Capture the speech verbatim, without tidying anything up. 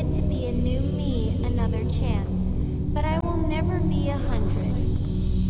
get to be a new me another chance, but I will never be a hundred.